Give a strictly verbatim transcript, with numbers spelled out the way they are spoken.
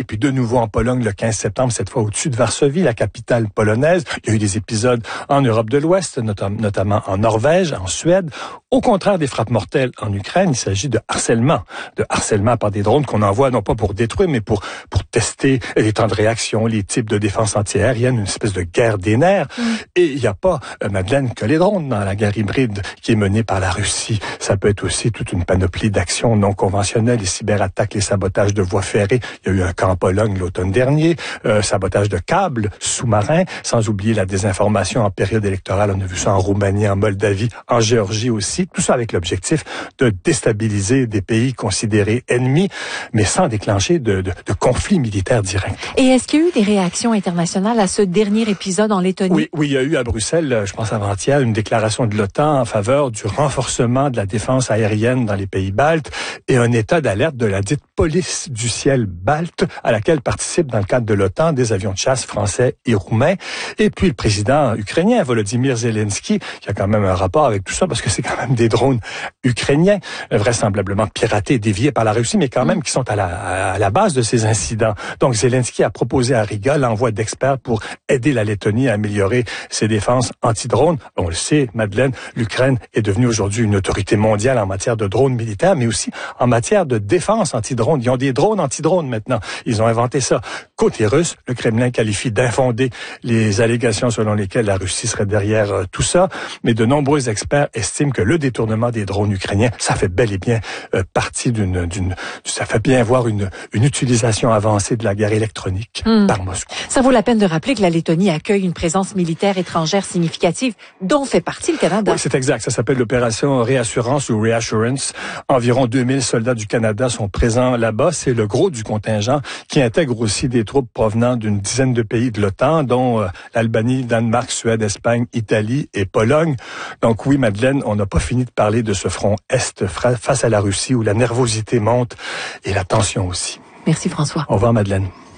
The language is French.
puis de nouveau en Pologne le quinze septembre, cette fois au-dessus de Varsovie, la capitale polonaise. Il y a eu des épisodes en Europe de l'Ouest, notamment en Norvège, en Suède. Au contraire des frappes mortelles en Ukraine, il s'agit de harcèlement, de harcèlement par des drones qu'on envoie non pas pour détruire, mais pour pour tester les temps de réaction, les types de défense antiaérienne, une espèce de guerre des nerfs. Mm. Et il n'y a pas, euh, Madeleine, que les drones dans la guerre hybride qui est menée par la Russie. Ça peut être aussi toute une panoplie d'actions non conventionnelles, les cyberattaques, les sabotages de voies ferrées. Il y a eu un cas en Pologne l'automne dernier, euh, sabotage de câbles sous-marins, sans oublier la désinformation en période électorale. On a vu ça en Roumanie, en Moldavie, en Géorgie aussi. Tout ça avec l'objectif de déstabiliser des pays considérés ennemis, mais sans déclencher de, de, de conflits militaires directs. Et est-ce qu'il y a eu des réactions internationales à ce dernier épisode en Lettonie? Oui, oui, il y a eu à Bruxelles, je pense avant-hier, une déclaration de l'OTAN en faveur du renforcement de la défense aérienne dans les pays baltes et un état d'alerte de la dite police du ciel balte à laquelle participent dans le cadre de l'OTAN des avions de chasse français et roumains. Et puis le président ukrainien, Volodymyr Zelensky, qui a quand même un rapport avec tout ça parce que c'est quand même des drones ukrainiens, vraisemblablement piratés, déviés par la Russie, mais quand même qui sont à la, à la base de ces incidents. Donc Zelensky a proposé à Riga l'envoi d'experts pour aider la Lettonie à améliorer ses défenses anti-drones. On le sait, Madeleine, l'Ukraine est devenue aujourd'hui une autorité mondiale en matière de drones militaires, mais aussi en matière de défense anti-drones. Ils ont des drones anti-drones maintenant. Ils ont inventé ça. Côté russe, le Kremlin qualifie d'infondées les allégations selon lesquelles la Russie serait derrière euh, tout ça, mais de nombreux experts estiment que le détournement des drones ukrainiens, ça fait bel et bien euh, partie d'une, d'une, ça fait bien voir une, une utilisation avancée de la guerre électronique mmh. par Moscou. Ça vaut la peine de rappeler que la Lettonie accueille une présence militaire étrangère significative dont fait partie le Canada. Oui, c'est exact. Ça s'appelle l'opération Réassurance ou Reassurance. Environ deux mille soldats du Canada sont présents là-bas. C'est le gros du contingent qui intègre aussi des troupes provenant d'une dizaine de pays de l'OTAN, dont euh, l'Albanie, Danemark, Suède, Espagne, Italie et Pologne. Donc oui, Madeleine, on n'a pas fini de parler de ce front Est face à la Russie où la nervosité monte et la tension aussi. Merci François. Au revoir Madeleine.